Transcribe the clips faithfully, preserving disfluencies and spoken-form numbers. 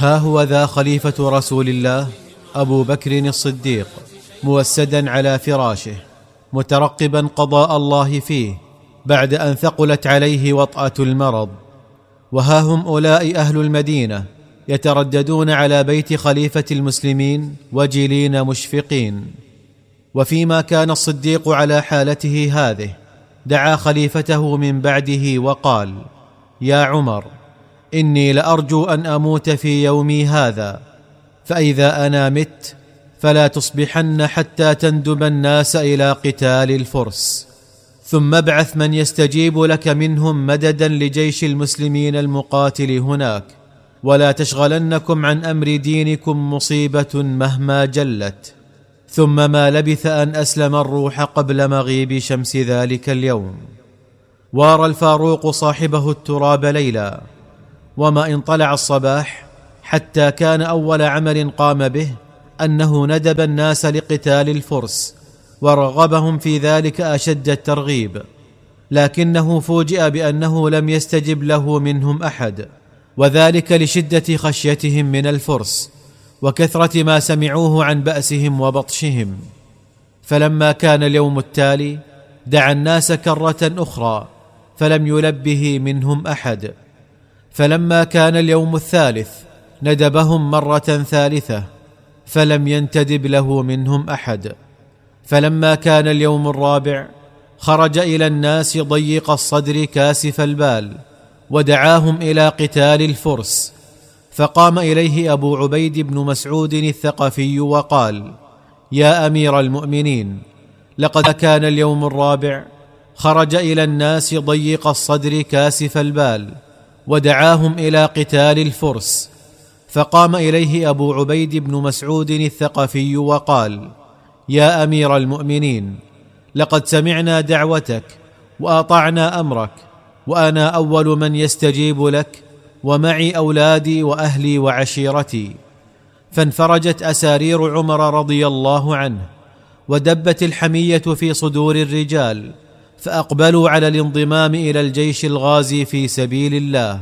ها هو ذا خليفة رسول الله أبو بكر الصديق موسدا على فراشه مترقبا قضاء الله فيه بعد أن ثقلت عليه وطأة المرض. وها هم أولئك أهل المدينة يترددون على بيت خليفة المسلمين وجلين مشفقين. وفيما كان الصديق على حالته هذه دعا خليفته من بعده وقال: يا عمر، إني لأرجو أن أموت في يومي هذا، فإذا أنا مت فلا تصبحن حتى تندب الناس إلى قتال الفرس، ثم ابعث من يستجيب لك منهم مددا لجيش المسلمين المقاتل هناك، ولا تشغلنكم عن أمر دينكم مصيبة مهما جلت. ثم ما لبث أن أسلم الروح قبل مغيب شمس ذلك اليوم. وارى الفاروق صاحبه التراب ليلا، وما إن طلع الصباح حتى كان أول عمل قام به أنه ندب الناس لقتال الفرس ورغبهم في ذلك أشد الترغيب، لكنه فوجئ بأنه لم يستجب له منهم أحد، وذلك لشدة خشيتهم من الفرس وكثرة ما سمعوه عن بأسهم وبطشهم. فلما كان اليوم التالي دعا الناس كرة أخرى فلم يلبه منهم أحد. فلما كان اليوم الثالث ندبهم مرة ثالثة فلم ينتدب له منهم أحد. فلما كان اليوم الرابع خرج إلى الناس ضيق الصدر كاسف البال ودعاهم إلى قتال الفرس، فقام إليه أبو عبيد بن مسعود الثقفي وقال: يا أمير المؤمنين، لقد كان اليوم الرابع خرج إلى الناس ضيق الصدر كاسف البال ودعاهم إلى قتال الفرس. فقام إليه أبو عبيد بن مسعود الثقفي وقال: يا أمير المؤمنين، لقد سمعنا دعوتك وأطعنا أمرك، وأنا أول من يستجيب لك، ومعي أولادي وأهلي وعشيرتي. فانفرجت أسارير عمر رضي الله عنه، ودبت الحمية في صدور الرجال، فأقبلوا على الانضمام إلى الجيش الغازي في سبيل الله.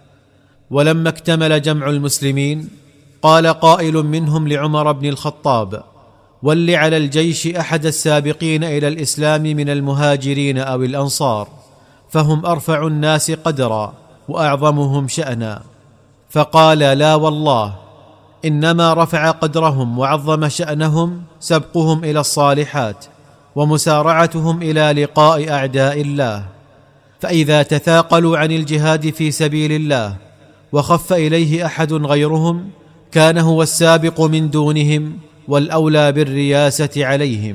ولما اكتمل جمع المسلمين قال قائل منهم لعمر بن الخطاب: ول على الجيش أحد السابقين إلى الإسلام من المهاجرين أو الأنصار، فهم أرفع الناس قدرا وأعظمهم شأنا. فقال: لا والله، إنما رفع قدرهم وعظم شأنهم سبقهم إلى الصالحات ومسارعتهم إلى لقاء أعداء الله. فإذا تثاقلوا عن الجهاد في سبيل الله وخف إليه أحد غيرهم كان هو السابق من دونهم والأولى بالرياسة عليهم.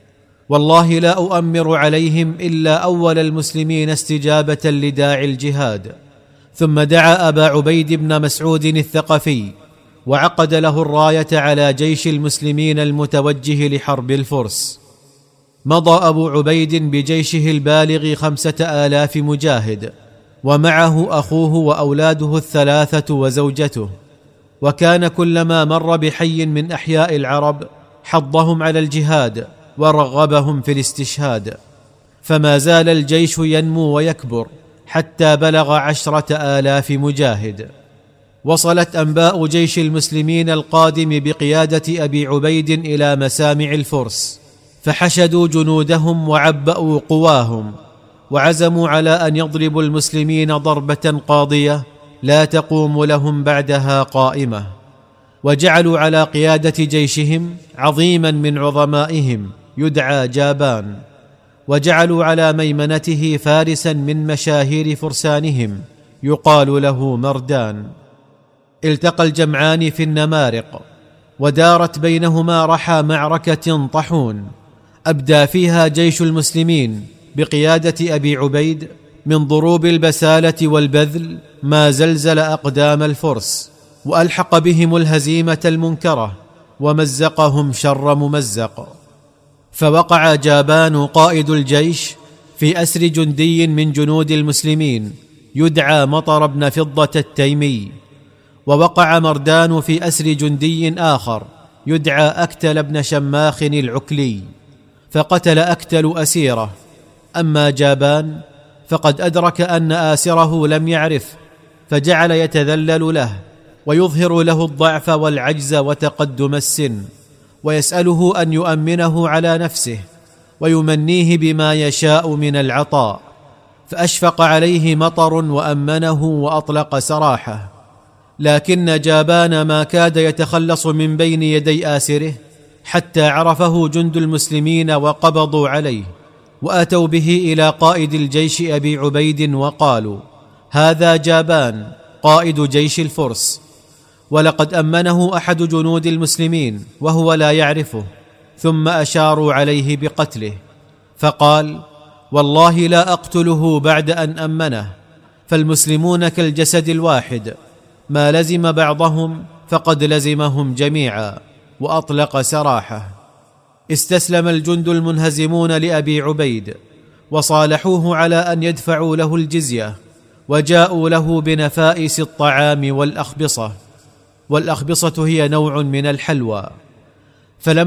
والله لا أؤمر عليهم إلا أول المسلمين استجابة لداعي الجهاد. ثم دعا أبا عبيد بن مسعود الثقفي وعقد له الراية على جيش المسلمين المتوجه لحرب الفرس. مضى أبو عبيد بجيشه البالغ خمسة آلاف مجاهد، ومعه أخوه وأولاده الثلاثة وزوجته. وكان كلما مر بحي من أحياء العرب حضهم على الجهاد ورغبهم في الاستشهاد. فما زال الجيش ينمو ويكبر حتى بلغ عشرة آلاف مجاهد. وصلت أنباء جيش المسلمين القادم بقيادة أبي عبيد إلى مسامع الفرس، فحشدوا جنودهم وعبأوا قواهم، وعزموا على أن يضربوا المسلمين ضربة قاضية لا تقوم لهم بعدها قائمة. وجعلوا على قيادة جيشهم عظيما من عظمائهم يدعى جابان، وجعلوا على ميمنته فارسا من مشاهير فرسانهم يقال له مردان. التقى الجمعان في النمارق، ودارت بينهما رحى معركة طحون أبدى فيها جيش المسلمين بقيادة أبي عبيد من ضروب البسالة والبذل ما زلزل أقدام الفرس، وألحق بهم الهزيمة المنكرة ومزقهم شر ممزق. فوقع جابان قائد الجيش في أسر جندي من جنود المسلمين يدعى مطر بن فضة التيمي، ووقع مردان في أسر جندي آخر يدعى أكتل بن شماخ العكلي، فقتل أكتل أسيره. أما جابان فقد أدرك أن آسره لم يعرف، فجعل يتذلل له ويظهر له الضعف والعجز وتقدم السن، ويسأله أن يؤمنه على نفسه ويمنيه بما يشاء من العطاء، فأشفق عليه مطر وأمنه وأطلق سراحه. لكن جابان ما كاد يتخلص من بين يدي آسره حتى عرفه جند المسلمين وقبضوا عليه، وأتوا به إلى قائد الجيش أبي عبيد وقالوا: هذا جابان قائد جيش الفرس، ولقد أمنه أحد جنود المسلمين وهو لا يعرفه. ثم أشاروا عليه بقتله، فقال: والله لا أقتله بعد أن أمنه، فالمسلمون كالجسد الواحد، ما لزم بعضهم فقد لزمهم جميعا، وأطلق سراحه. استسلم الجند المنهزمون لأبي عبيد، وصالحوه على أن يدفعوا له الجزية، وجاءوا له بنفائس الطعام والأخبصة، والأخبصة هي نوع من الحلوى. فلما